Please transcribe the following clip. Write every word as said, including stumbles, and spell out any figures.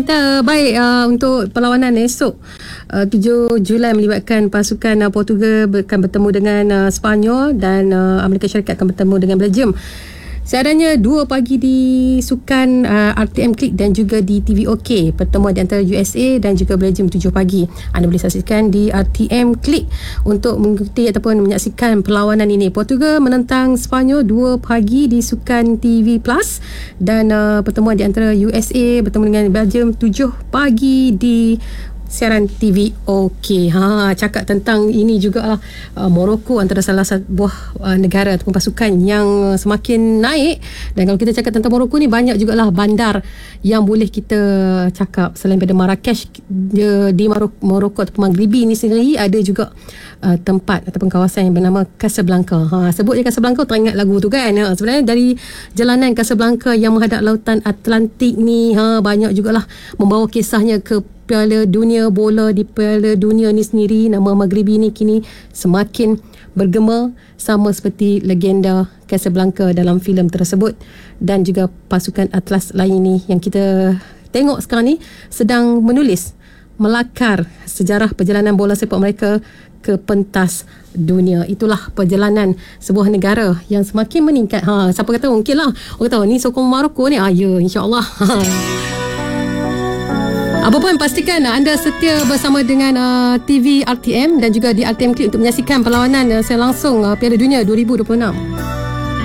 Kita baik uh, untuk perlawanan esok uh, tujuh Julai melibatkan pasukan uh, Portugal akan bertemu dengan uh, Sepanyol dan uh, Amerika Syarikat akan bertemu dengan Belgium. Seadanya dua pagi di sukan uh, R T M Klik dan juga di T V OK. Pertemuan di antara U S A dan juga Belgium tujuh pagi. Anda boleh saksikan di R T M Klik untuk mengikuti ataupun menyaksikan perlawanan ini. Portugal menentang Sepanyol dua pagi di sukan T V Plus dan uh, pertemuan di antara U S A bertemu dengan Belgium tujuh pagi di siaran T V OK. Ha, cakap tentang ini juga uh, Morocco antara salah satu buah uh, negara ataupun pasukan yang uh, semakin naik. Dan kalau kita cakap tentang Morocco ni, banyak jugalah bandar yang boleh kita cakap. Selain pada Marrakesh, di, di Morocco ataupun Maghribi ni sendiri ada juga uh, tempat ataupun kawasan yang bernama Casablanca. Ha, sebut je Casablanca, teringat lagu tu kan. Ha, sebenarnya dari jalanan Casablanca yang menghadap lautan Atlantik ni, ha, banyak jugalah membawa kisahnya ke Piala Dunia bola. Di Piala Dunia ni sendiri, nama Maghribi ni kini semakin bergema, sama seperti legenda Casablanca dalam filem tersebut. Dan juga pasukan Atlas lain ni yang kita tengok sekarang ni sedang menulis, melakar sejarah perjalanan bola sepak mereka ke pentas dunia. Itulah perjalanan sebuah negara yang semakin meningkat. Ha, siapa kata mungkin lah orang kata ni sokong Morocco ni. Ah, ya, insyaAllah. Apa pun, pastikan anda setia bersama dengan uh, T V R T M dan juga di R T M Klik untuk menyaksikan perlawanan uh, secara langsung uh, Piala Dunia dua ribu dua puluh enam.